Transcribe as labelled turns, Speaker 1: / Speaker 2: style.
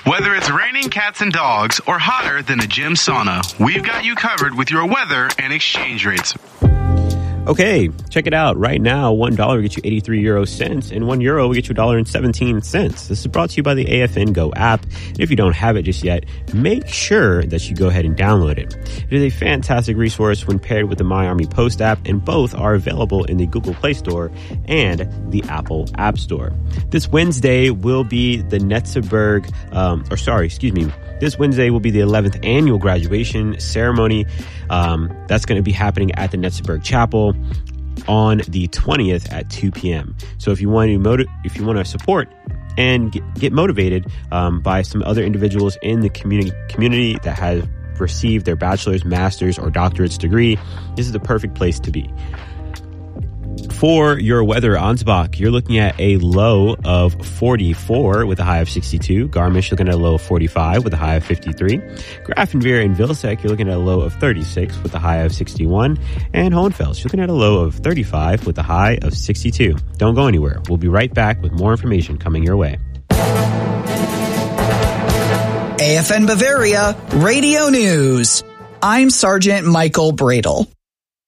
Speaker 1: Whether it's raining cats and dogs or hotter than a gym sauna, we've got you covered with your weather and exchange rates.
Speaker 2: Okay, check it out. Right now, $1 will get you 83 euro cents, and €1 will get you $1.17. This is brought to you by the AFN Go app. And if you don't have it just yet, make sure that you go ahead and download it. It is a fantastic resource when paired with the My Army Post app, and both are available in the Google Play Store and the Apple App Store. This Wednesday will be the This Wednesday will be the 11th annual graduation ceremony. That's going to be happening at the Netzeburg Chapel on the 20th at 2 p.m. So if you want to support and get motivated by some other individuals in the community that have received their bachelor's, master's, or doctorate's degree, this is the perfect place to be. For your weather, Ansbach, you're looking at a low of 44 with a high of 62. Garmisch, you're looking at a low of 45 with a high of 53. Grafenweer and Vilseck, you're looking at a low of 36 with a high of 61. And Hohenfels, you're looking at a low of 35 with a high of 62. Don't go anywhere. We'll be right back with more information coming your way.
Speaker 3: AFN Bavaria Radio News. I'm Sergeant Michael Bradle.